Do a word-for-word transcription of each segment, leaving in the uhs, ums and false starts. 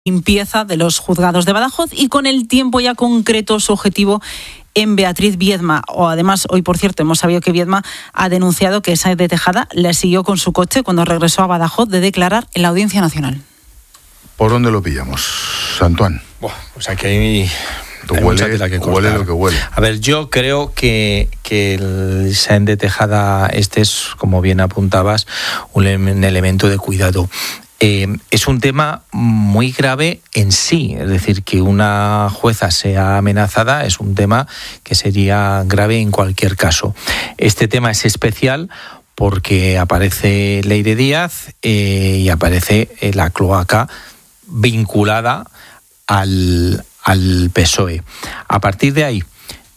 limpieza de los juzgados de Badajoz y con el tiempo ya concreto su objetivo en Beatriz Viedma. O además, hoy por cierto, hemos sabido que Viedma ha denunciado que Sáenz de Tejada le siguió con su coche cuando regresó a Badajoz de declarar en la Audiencia Nacional. ¿Por dónde lo pillamos, Antoine? Bueno, pues aquí hay... Hay huele, que huele lo que huele. A ver, yo creo que, que el Sáenz de Tejada este es, como bien apuntabas, un, un elemento de cuidado. Eh, es un tema muy grave en sí, es decir, que una jueza sea amenazada es un tema que sería grave en cualquier caso. Este tema es especial porque aparece Leire Díaz eh, y aparece eh, la cloaca vinculada al, al P S O E. A partir de ahí,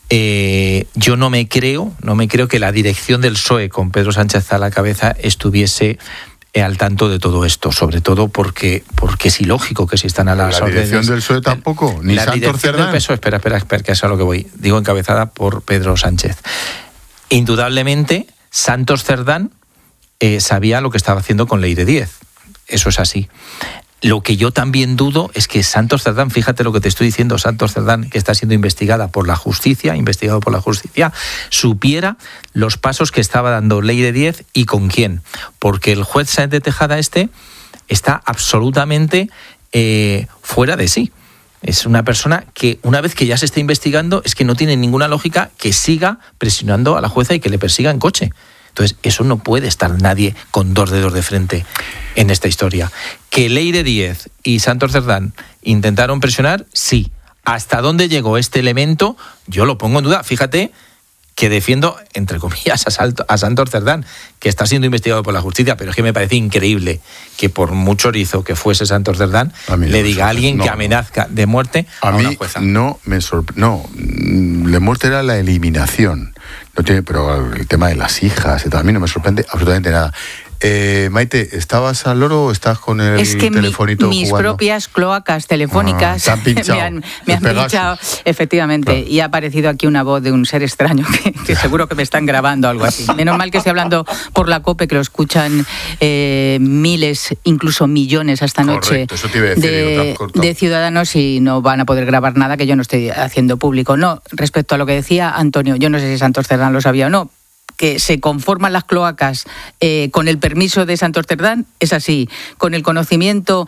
eh, yo no me creo, no me creo que la dirección del P S O E con Pedro Sánchez a la cabeza estuviese al tanto de todo esto, sobre todo porque porque es ilógico que si están a las órdenes... ¿La dirección órdenes, del P S O E tampoco? ¿Ni la Santos Cerdán? Del P S O E, espera, espera, espera, que es a lo que voy. Digo encabezada por Pedro Sánchez. Indudablemente, Santos Cerdán eh, sabía lo que estaba haciendo con Leire Díaz. Eso es así. Lo que yo también dudo es que Santos Cerdán, fíjate lo que te estoy diciendo, Santos Cerdán, que está siendo investigada por la justicia, investigado por la justicia, supiera los pasos que estaba dando Leire Díaz y con quién. Porque el juez Sáenz de Tejada este está absolutamente eh, fuera de sí. Es una persona que una vez que ya se está investigando es que no tiene ninguna lógica que siga presionando a la jueza y que le persiga en coche. Entonces, eso no puede estar nadie con dos dedos de frente en esta historia. ¿Que Leire Díaz y Santos Cerdán intentaron presionar? Sí. ¿Hasta dónde llegó este elemento? Yo lo pongo en duda. Fíjate que defiendo, entre comillas, a, Salto, a Santos Cerdán, que está siendo investigado por la justicia, pero es que me parece increíble que por mucho erizo que fuese Santos Cerdán, le diga a alguien no, que amenaza de muerte a, a una jueza. A mí no me sorprende. No, de muerte era la eliminación. No tiene, pero el tema de las hijas, a mí no me sorprende absolutamente nada. Eh, Maite, ¿estabas al loro o estás con el es que telefonito mi, mis jugando? propias cloacas telefónicas ah, me han, me han pinchado, efectivamente, claro. Y ha aparecido aquí una voz de un ser extraño que, que seguro que me están grabando algo así. Menos mal que estoy hablando por la COPE, que lo escuchan eh, miles, incluso millones esta noche. Correcto, eso te iba a decir, de, de ciudadanos y no van a poder grabar nada que yo no estoy haciendo público. No, respecto a lo que decía Antonio, yo no sé si Santos Cerdán lo sabía o no, que se conforman las cloacas eh, con el permiso de Santos Cerdán, es así. Con el conocimiento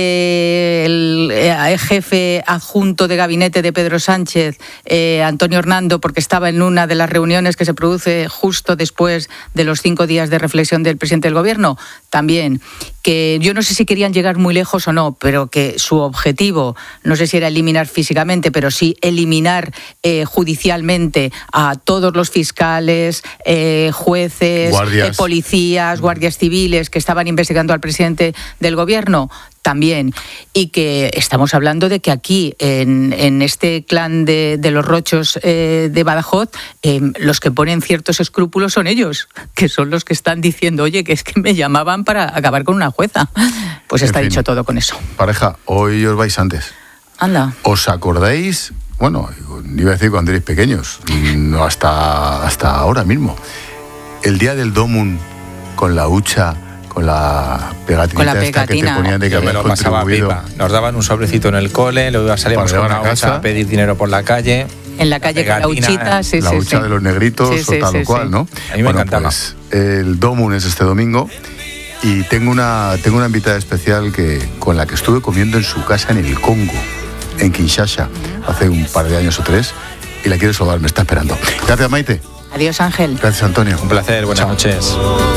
del eh, jefe adjunto de gabinete de Pedro Sánchez, eh, Antonio Hernando, porque estaba en una de las reuniones que se produce justo después de los cinco días de reflexión del presidente del gobierno, también. Que yo no sé si querían llegar muy lejos o no, pero que su objetivo, no sé si era eliminar físicamente, pero sí eliminar eh, judicialmente a todos los fiscales, eh, jueces, eh, policías, guardias civiles que estaban investigando al presidente del gobierno. También, y que estamos hablando de que aquí, en, en este clan de, de los Rochos eh, de Badajoz, eh, los que ponen ciertos escrúpulos son ellos, que son los que están diciendo, oye, que es que me llamaban para acabar con una jueza. Pues está en fin, dicho todo con eso. Pareja, hoy os vais antes. Anda. ¿Os acordáis? Bueno, iba a decir cuando erais pequeños, no hasta, hasta ahora mismo. El día del Domun con la hucha, con la pegatinita esta que te ponían de que me lo pasaba pipa. Nos daban un sobrecito en el cole, luego salíamos con una hucha a pedir dinero por la calle. En la calle con la huchita, sí, la sí. La hucha sí. de los negritos sí, sí, o tal o sí, cual, sí. ¿no? A mí me bueno, encantaba. Pues, el Domun es este domingo y tengo una, tengo una invitada especial que, con la que estuve comiendo en su casa en el Congo, en Kinshasa, hace un par de años o tres, y la quiero saludar, me está esperando. Gracias, Maite. Adiós, Ángel. Gracias, Antonio. Un placer, buenas Chao. noches.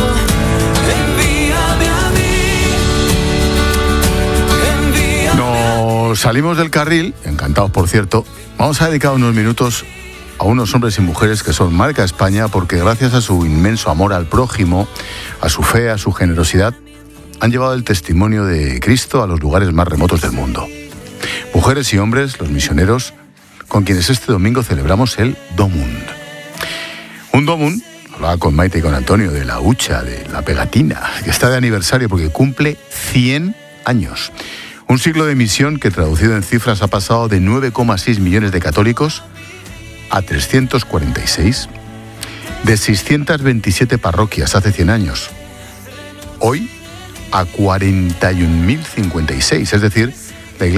Salimos del carril, encantados por cierto. Vamos a dedicar unos minutos a unos hombres y mujeres que son marca España porque gracias a su inmenso amor al prójimo, a su fe, a su generosidad, han llevado el testimonio de Cristo a los lugares más remotos del mundo. Mujeres y hombres, los misioneros, con quienes este domingo celebramos el Domund. Un Domund, hablaba con Maite y con Antonio de la hucha, de la pegatina, que está de aniversario porque cumple cien años. Un siglo de misión que, traducido en cifras, ha pasado de nueve coma seis millones de católicos a trescientos cuarenta y seis, de seiscientas veintisiete parroquias hace cien años. Hoy, a cuarenta y un mil cincuenta y seis, es decir,